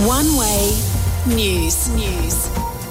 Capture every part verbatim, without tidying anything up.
One Way News. News.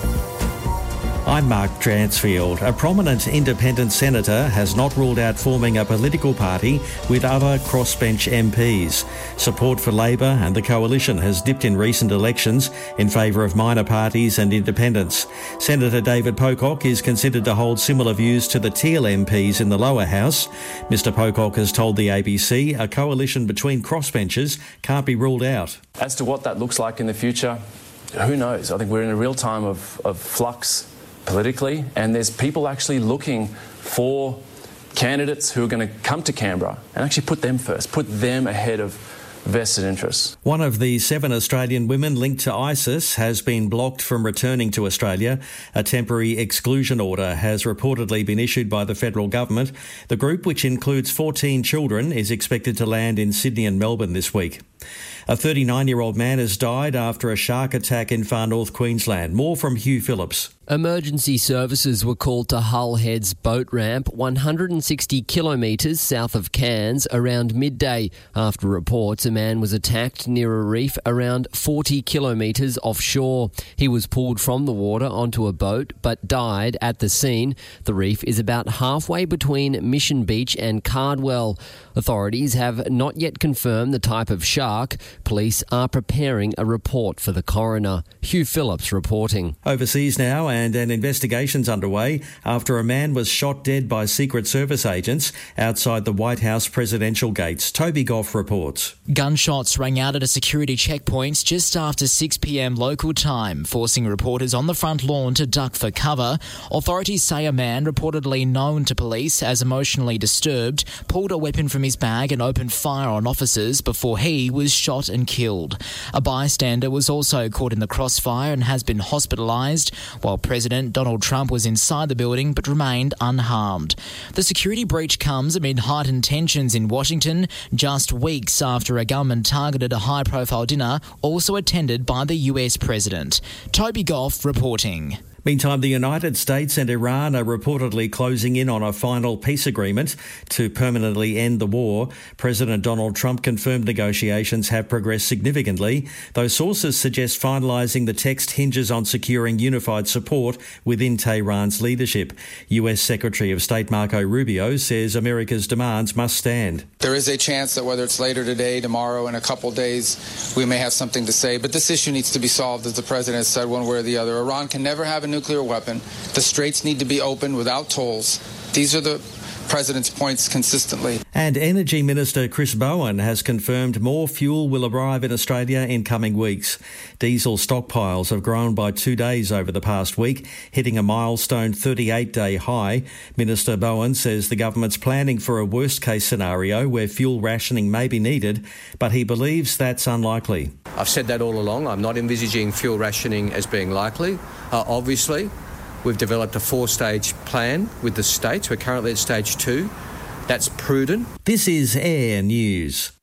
I'm Mark Dransfield. A prominent independent senator has not ruled out forming a political party with other crossbench M Ps. Support for Labor and the coalition has dipped in recent elections in favour of minor parties and independents. Senator David Pocock is considered to hold similar views to the Teal M Ps in the lower house. Mister Pocock has told the A B C a coalition between crossbenchers can't be ruled out. As to what that looks like in the future, who knows? I think we're in a real time of, of flux politically, and there's people actually looking for candidates who are going to come to Canberra and actually put them first, put them ahead of vested interests. One of the seven Australian women linked to ISIS has been blocked from returning to Australia. A temporary exclusion order has reportedly been issued by the federal government. The group, which includes fourteen children, is expected to land in Sydney and Melbourne this week. A thirty-nine-year-old man has died after a shark attack in far north Queensland. More from Hugh Phillips. Emergency services were called to Hull Head's boat ramp one hundred sixty kilometres south of Cairns around midday after reports a man was attacked near a reef around forty kilometres offshore. He was pulled from the water onto a boat but died at the scene. The reef is about halfway between Mission Beach and Cardwell. Authorities have not yet confirmed the type of shark. Police are preparing a report for the coroner. Hugh Phillips reporting. Overseas now, and an investigation's underway after a man was shot dead by Secret Service agents outside the White House presidential gates. Toby Goff reports. Gunshots rang out at a security checkpoint just after six p.m. local time, forcing reporters on the front lawn to duck for cover. Authorities say a man reportedly known to police as emotionally disturbed pulled a weapon from his bag and opened fire on officers before he was shot and killed. A bystander was also caught in the crossfire and has been hospitalised, while President Donald Trump was inside the building but remained unharmed. The security breach comes amid heightened tensions in Washington, just weeks after a gunman targeted a high-profile dinner also attended by the U S President. Toby Goff reporting. Meantime, the United States and Iran are reportedly closing in on a final peace agreement to permanently end the war. President Donald Trump confirmed negotiations have progressed significantly, though sources suggest finalising the text hinges on securing unified support within Tehran's leadership. U S Secretary of State Marco Rubio says America's demands must stand. There is a chance that whether it's later today, tomorrow, in a couple of days, we may have something to say, but this issue needs to be solved, as the President has said, one way or the other. Iran can never have a nuclear weapon. The straits need to be opened without tolls. These are the President's points consistently. And Energy Minister Chris Bowen has confirmed more fuel will arrive in Australia in coming weeks. Diesel stockpiles have grown by two days over the past week, hitting a milestone thirty-eight day high. Minister Bowen says the government's planning for a worst-case scenario where fuel rationing may be needed, but he believes that's unlikely. I've said that all along. I'm not envisaging fuel rationing as being likely. Uh, obviously, we've developed a four-stage plan with the states. We're currently at stage two. That's prudent. This is Air News.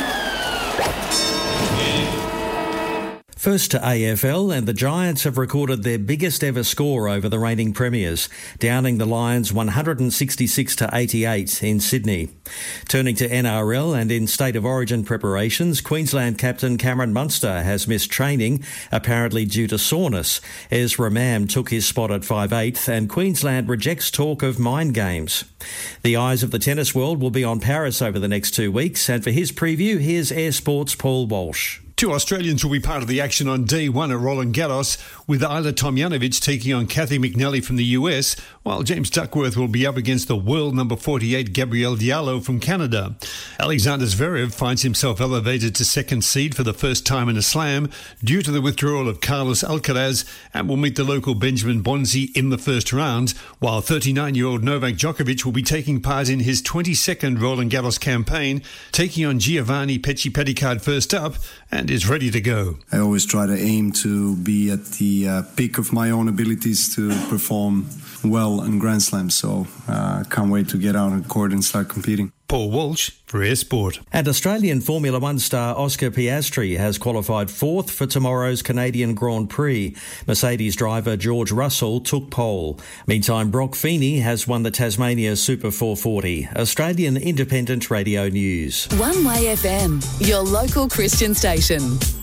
First to A F L, and the Giants have recorded their biggest ever score over the reigning premiers, downing the Lions one hundred sixty-six to eighty-eight in Sydney. Turning to N R L, and in State of Origin preparations, Queensland captain Cameron Munster has missed training, apparently due to soreness. Ezra Mam took his spot at five eighth, and Queensland rejects talk of mind games. The eyes of the tennis world will be on Paris over the next two weeks, and for his preview, here's Air Sports' Paul Walsh. Two Australians will be part of the action on day one at Roland Garros, with Ayla Tomljanovic taking on Kathy McNally from the U S, while James Duckworth will be up against the world number forty-eight Gabriel Diallo from Canada. Alexander Zverev finds himself elevated to second seed for the first time in a slam due to the withdrawal of Carlos Alcaraz, and will meet the local Benjamin Bonzi in the first round, while thirty-nine-year-old Novak Djokovic will be taking part in his twenty-second Roland Garros campaign, taking on Giovanni Pecci-Petticard first up, and is ready to go. I always try to aim to be at the uh, peak of my own abilities to perform well in Grand Slam, so I uh, can't wait to get out on court and start competing. Paul Walsh for Air Sport. And Australian Formula One star Oscar Piastri has qualified fourth for tomorrow's Canadian Grand Prix. Mercedes driver George Russell took pole. Meantime, Brock Feeney has won the Tasmania Super four forty. Australian Independent Radio News. One Way F M, your local Christian station.